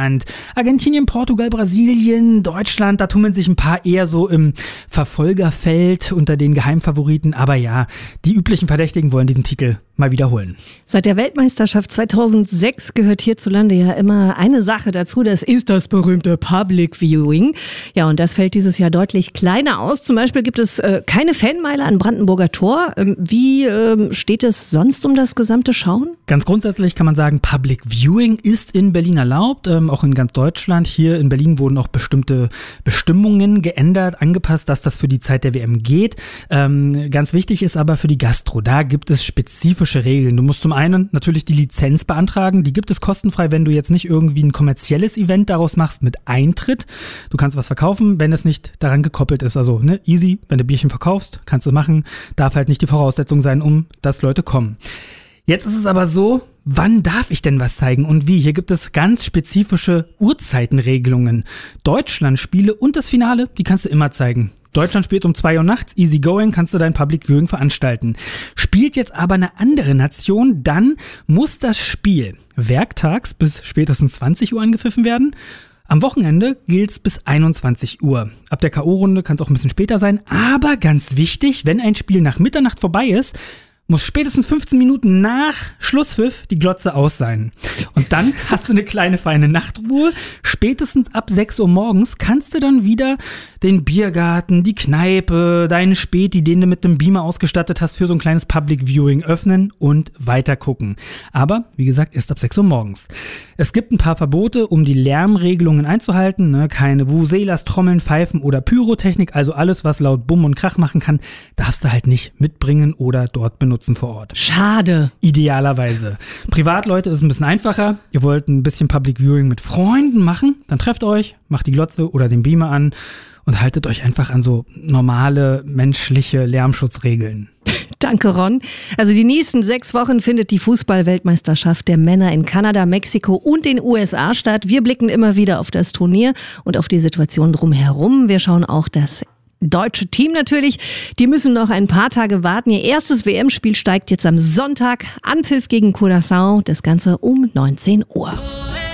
England, Argentinien, Portugal, Brasilien, Deutschland, da tummeln sich ein paar eher so im Verfolgerfeld unter den Geheimfavoriten. Aber ja, die üblichen Verdächtigen wollen diesen Titel mal wiederholen. Seit der Weltmeisterschaft 2006 gehört hierzulande ja immer eine Sache dazu, das ist das berühmte Public Viewing. Ja, und das fällt dieses Jahr deutlich kleiner aus. Zum Beispiel gibt es keine Fanmeile an Brandenburger Tor. Wie steht es sonst um das gesamte Schauen? Ganz grundsätzlich kann man sagen, Public Viewing ist in Berlin erlaubt, auch in ganz Deutschland. Hier in Berlin wurden auch bestimmte Bestimmungen geändert, angepasst, dass das für die Zeit der WM geht. Ganz wichtig ist aber für die Gastro, da gibt es spezifische Regeln. Du musst zum einen natürlich die Lizenz beantragen, die gibt es kostenfrei, wenn du jetzt nicht irgendwie ein kommerzielles Event daraus machst mit Eintritt. Du kannst was verkaufen, wenn es nicht daran gekoppelt ist. Also easy, wenn du Bierchen verkaufst, kannst du machen, darf halt nicht die Voraussetzung sein, um dass Leute kommen. Jetzt ist es aber so, wann darf ich denn was zeigen und wie? Hier gibt es ganz spezifische Uhrzeitenregelungen. Deutschlandspiele und das Finale, die kannst du immer zeigen. Deutschland spielt um 2 Uhr nachts, easy going, kannst du dein Public Viewing veranstalten. Spielt jetzt aber eine andere Nation, dann muss das Spiel werktags bis spätestens 20 Uhr angepfiffen werden. Am Wochenende gilt's bis 21 Uhr. Ab der K.O.-Runde kann es auch ein bisschen später sein. Aber ganz wichtig, wenn ein Spiel nach Mitternacht vorbei ist, muss spätestens 15 Minuten nach Schlusspfiff die Glotze aus sein. Und dann hast du eine kleine feine Nachtruhe. Spätestens ab 6 Uhr morgens kannst du dann wieder den Biergarten, die Kneipe, deinen Späti, den du mit dem Beamer ausgestattet hast, für so ein kleines Public Viewing öffnen und weiter gucken. Aber, wie gesagt, erst ab 6 Uhr morgens. Es gibt ein paar Verbote, um die Lärmregelungen einzuhalten. Ne? Keine Vuvuzelas, Trommeln, Pfeifen oder Pyrotechnik. Also alles, was laut Bumm und Krach machen kann, darfst du halt nicht mitbringen oder dort benutzen vor Ort. Schade. Idealerweise. Privatleute ist ein bisschen einfacher. Ihr wollt ein bisschen Public Viewing mit Freunden machen, dann trefft euch, macht die Glotze oder den Beamer an und haltet euch einfach an so normale menschliche Lärmschutzregeln. Danke, Ron. Also die nächsten 6 Wochen findet die Fußball-Weltmeisterschaft der Männer in Kanada, Mexiko und den USA statt. Wir blicken immer wieder auf das Turnier und auf die Situation drumherum. Wir schauen auch das deutsche Team natürlich. Die müssen noch ein paar Tage warten. Ihr erstes WM-Spiel steigt jetzt am Sonntag. Anpfiff gegen Curaçao. Das Ganze um 19 Uhr.